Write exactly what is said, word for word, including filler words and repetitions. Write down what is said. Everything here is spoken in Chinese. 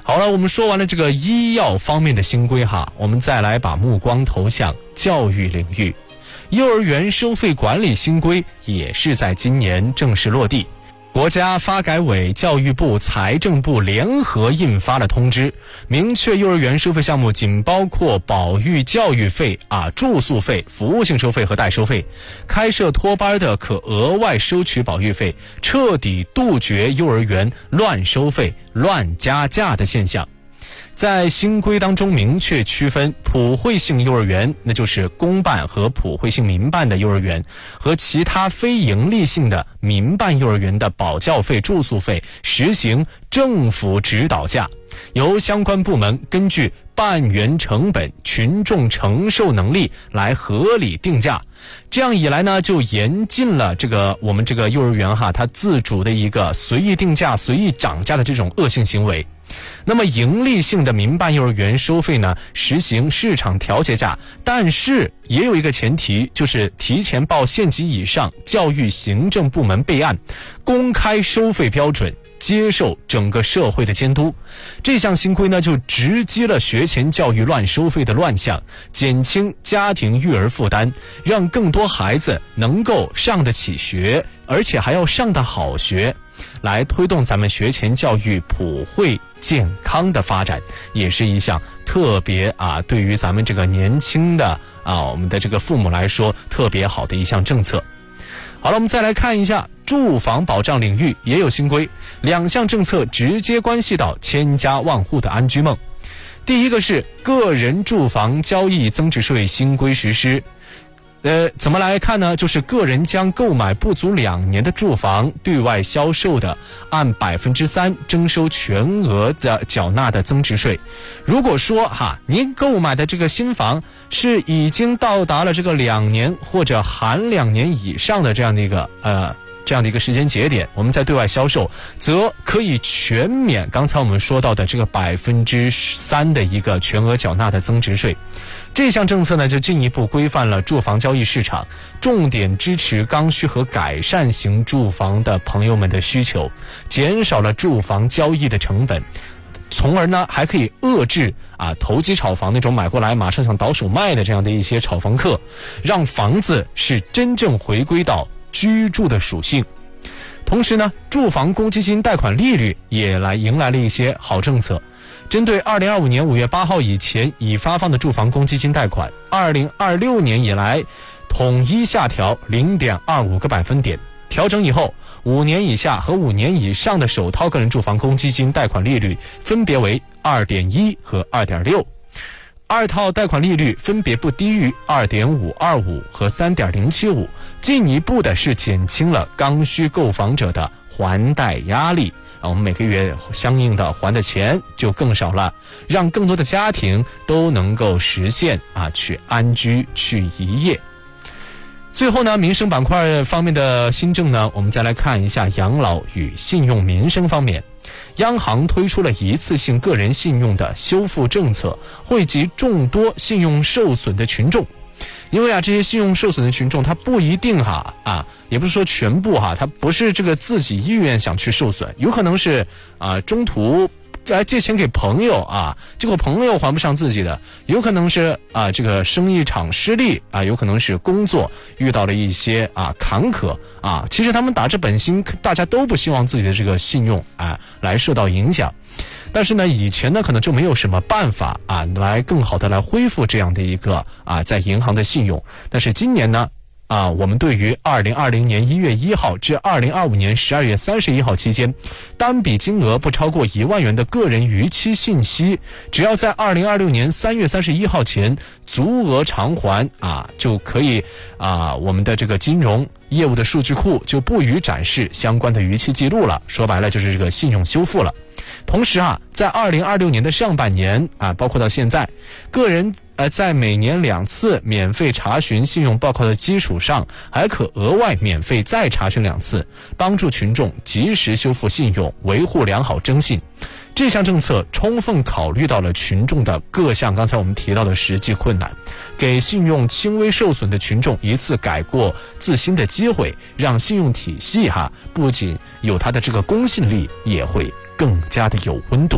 好了，我们说完了这个医药方面的新规哈，我们再来把目光投向教育领域。幼儿园收费管理新规也是在今年正式落地。国家发改委、教育部、财政部联合印发了通知，明确幼儿园收费项目仅包括保育教育费啊、住宿费、服务性收费和代收费。开设托班的可额外收取保育费，彻底杜绝幼儿园乱收费、乱加价的现象。在新规当中明确区分普惠性幼儿园，那就是公办和普惠性民办的幼儿园，和其他非营利性的民办幼儿园的保教费、住宿费实行政府指导价，由相关部门根据办园成本、群众承受能力来合理定价。这样一来呢，就严禁了这个我们这个幼儿园哈，它自主的一个随意定价、随意涨价的这种恶性行为。那么盈利性的民办幼儿园收费呢，实行市场调节价，但是也有一个前提，就是提前报县级以上教育行政部门备案，公开收费标准，接受整个社会的监督。这项新规呢，就直击了学前教育乱收费的乱象，减轻家庭育儿负担，让更多孩子能够上得起学，而且还要上得好学，来推动咱们学前教育普惠健康的发展，也是一项特别啊，对于咱们这个年轻的啊，我们的这个父母来说特别好的一项政策。好了，我们再来看一下住房保障领域也有新规，两项政策直接关系到千家万户的安居梦。第一个是个人住房交易增值税新规实施。呃，怎么来看呢？就是个人将购买不足两年的住房对外销售的，按百分之三征收全额的缴纳的增值税。如果说哈，您购买的这个新房是已经到达了这个两年或者含两年以上的这样的一个呃。这样的一个时间节点，我们在对外销售，则可以全免刚才我们说到的这个百分之三的一个全额缴纳的增值税。这项政策呢，就进一步规范了住房交易市场，重点支持刚需和改善型住房的朋友们的需求，减少了住房交易的成本，从而呢还可以遏制啊投机炒房那种买过来马上想倒手卖的这样的一些炒房客，让房子是真正回归到居住的属性。同时呢，住房公积金贷款利率也来迎来了一些好政策。针对二零二五年五月八号以前已发放的住房公积金贷款，二零二六年以来统一下调 零点二五个百分点。调整以后，五年以下和五年以上的首套个人住房公积金贷款利率分别为 二点一 和 二点六。二套贷款利率分别不低于 二点五二五 和 三点零七五， 进一步的是减轻了刚需购房者的还贷压力啊，我们每个月相应的还的钱就更少了，让更多的家庭都能够实现啊去安居去一业。最后呢，民生板块方面的新政呢，我们再来看一下养老与信用民生方面。央行推出了一次性个人信用的修复政策，惠及众多信用受损的群众。因为啊，这些信用受损的群众，他不一定哈啊，也不是说全部哈，他不是这个自己意愿想去受损，有可能是啊中途来借钱给朋友啊，结果朋友还不上自己的，有可能是啊这个生意场失利啊，有可能是工作遇到了一些啊坎坷啊。其实他们打着本心，大家都不希望自己的这个信用啊来受到影响，但是呢，以前呢可能就没有什么办法啊来更好的来恢复这样的一个啊在银行的信用。但是今年呢。啊，我们对于二零二零年一月一号至二零二五年十二月三十一号期间，单笔金额不超过一万元的个人逾期信息，只要在二零二六年三月三十一号前足额偿还啊，就可以啊，我们的这个金融业务的数据库就不予展示相关的逾期记录了。说白了就是这个信用修复了。同时啊，在二零二六年的上半年啊，包括到现在，个人呃在每年两次免费查询信用报告的基础上，还可额外免费再查询两次，帮助群众及时修复信用，维护良好征信。这项政策充分考虑到了群众的各项刚才我们提到的实际困难，给信用轻微受损的群众一次改过自新的机会，让信用体系哈不仅有它的这个公信力，也会更加的有温度。